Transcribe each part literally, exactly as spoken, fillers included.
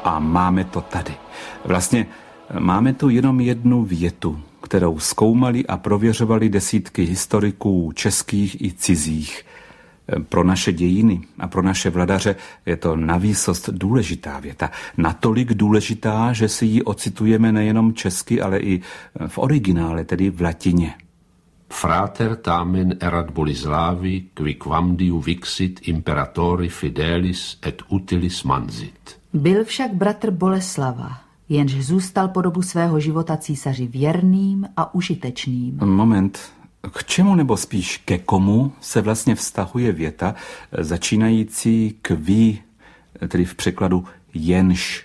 A máme to tady. Vlastně máme tu jenom jednu větu, kterou zkoumali a prověřovali desítky historiků českých i cizích. Pro naše dějiny a pro naše vladaře je to navýsost důležitá věta. Natolik důležitá, že si ji ocitujeme nejenom česky, ale i v originále, tedy v latině. Frater tamen erat Bolislavi, qui quamdiu vixit imperatori fidelis et utilis mansit. Byl však bratr Boleslava, jenž zůstal po dobu svého života císaři věrným a užitečným. Moment. K čemu nebo spíš ke komu se vlastně vztahuje věta začínající k ví, tedy v překladu jenž?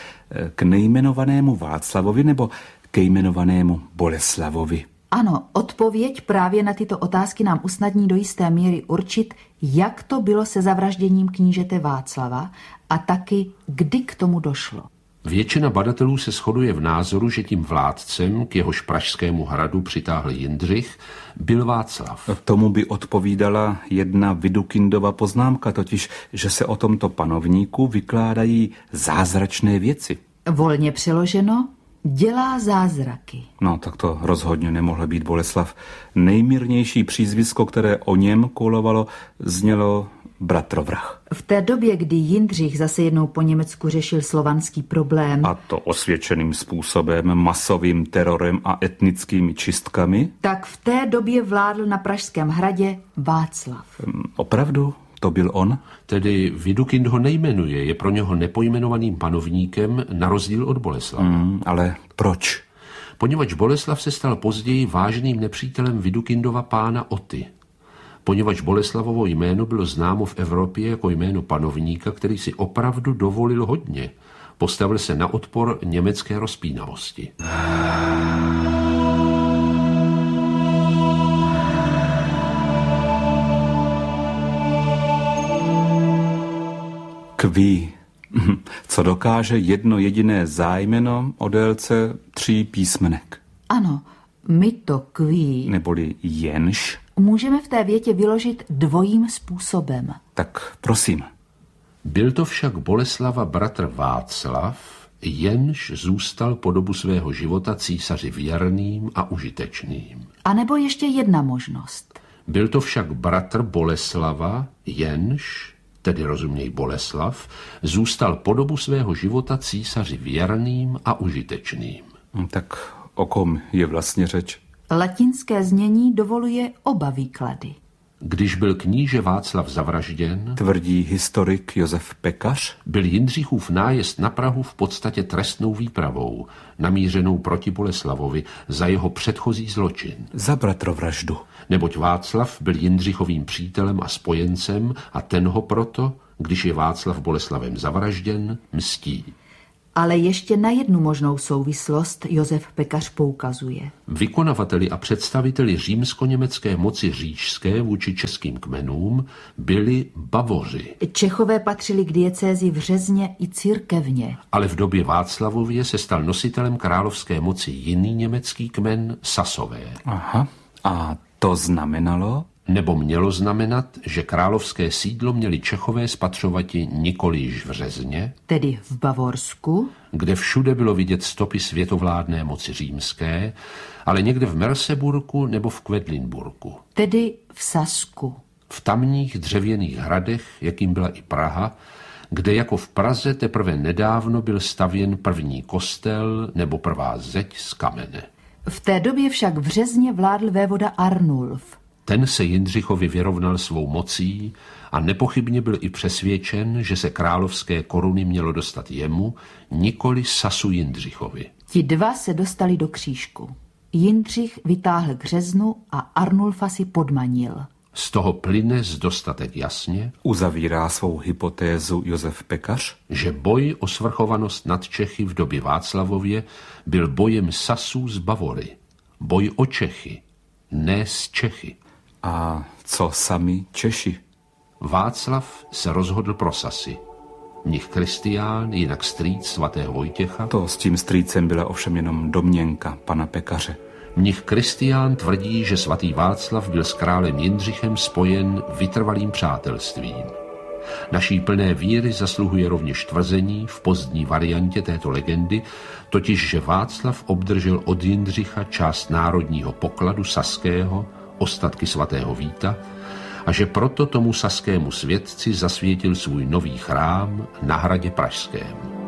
K nejmenovanému Václavovi nebo ke jmenovanému Boleslavovi? Ano, odpověď právě na tyto otázky nám usnadní do jisté míry určit, jak to bylo se zavražděním knížete Václava a taky, kdy k tomu došlo. Většina badatelů se shoduje v názoru, že tím vládcem, k jehož pražskému hradu přitáhl Jindřich, byl Václav. Tomu by odpovídala jedna Vidukindova poznámka, totiž, že se o tomto panovníku vykládají zázračné věci. Volně přeloženo, dělá zázraky. No, tak to rozhodně nemohl být Boleslav. Nejmírnější přízvisko, které o něm kolovalo, znělo bratrovrah. V té době, kdy Jindřich zase jednou po Německu řešil slovanský problém, a to osvědčeným způsobem, masovým terorem a etnickými čistkami, tak v té době vládl na Pražském hradě Václav. Opravdu? To byl on? Tedy Vidukind ho nejmenuje, je pro něho nepojmenovaným panovníkem na rozdíl od Boleslava. Mm, ale proč? Poněvadž Boleslav se stal později vážným nepřítelem Vidukindova pána Oty. Poněvadž Boleslavovo jméno bylo známo v Evropě jako jméno panovníka, který si opravdu dovolil hodně. Postavil se na odpor německé rozpínavosti. Kví. Co dokáže jedno jediné zájmeno o délce tří písmenek. Ano, my to kví. Neboli jenž. Můžeme v té větě vyložit dvojím způsobem. Tak prosím. Byl to však Boleslava bratr Václav, jenž zůstal po dobu svého života císaři věrným a užitečným. A nebo ještě jedna možnost. Byl to však bratr Boleslava, jenž, tedy rozuměj Boleslav, zůstal po dobu svého života císaři věrným a užitečným. Tak o kom je vlastně řeč? Latinské znění dovoluje oba výklady. Když byl kníže Václav zavražděn, tvrdí historik Josef Pekař, byl Jindřichův nájezd na Prahu v podstatě trestnou výpravou, namířenou proti Boleslavovi za jeho předchozí zločin. Za bratrovraždu. Neboť Václav byl Jindřichovým přítelem a spojencem a ten ho proto, když je Václav Boleslavem zavražděn, mstí. Ale ještě na jednu možnou souvislost Josef Pekař poukazuje. Vykonavateli a představiteli římsko-německé moci říšské vůči českým kmenům byli Bavoři. Čechové patřili k diecézi v Řezně i církevně. Ale v době Václavově se stal nositelem královské moci jiný německý kmen Sasové. Aha, a to znamenalo? Nebo mělo znamenat, že královské sídlo měli Čechové spatřovati nikoli již v Řezně, tedy v Bavorsku, kde všude bylo vidět stopy světovládné moci římské, ale někde v Merseburku nebo v Quedlinburgu, tedy v Sasku. V tamních dřevěných hradech, jakým byla i Praha, kde jako v Praze teprve nedávno byl stavěn první kostel nebo prvá zeď z kamene. V té době však v Řezně vládl vévoda Arnulf. Ten se Jindřichovi vyrovnal svou mocí a nepochybně byl i přesvědčen, že se královské koruny mělo dostat jemu, nikoli Sasu Jindřichovi. Ti dva se dostali do křížku. Jindřich vytáhl k řeznu a Arnulfa si podmanil. Z toho plyne zdostatek jasně, uzavírá svou hypotézu Josef Pekař, že boj o svrchovanost nad Čechy v době Václavově byl bojem Sasů z Bavory. Boj o Čechy, ne s Čechy. A co sami Češi? Václav se rozhodl pro Sasy. Mnich Kristián, jinak strýc svatého Vojtěcha. To s tím strýcem byla ovšem jenom domněnka pana Pekaře. Mnich Kristián tvrdí, že svatý Václav byl s králem Jindřichem spojen vytrvalým přátelstvím. Naší plné víry zasluhuje rovněž tvrzení v pozdní variantě této legendy, totiž že Václav obdržel od Jindřicha část národního pokladu saského, ostatky svatého Víta, a že proto tomu saskému světci zasvětil svůj nový chrám na hradě Pražském.